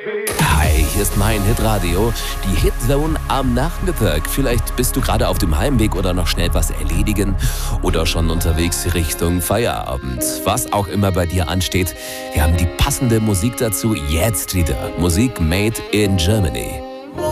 Hi, hier ist mein Hitradio, die Hitzone am Nachmittag. Vielleicht bist du gerade auf dem Heimweg oder noch schnell was erledigen oder schon unterwegs Richtung Feierabend. Was auch immer bei dir ansteht, wir haben die passende Musik dazu jetzt wieder. Musik made in Germany.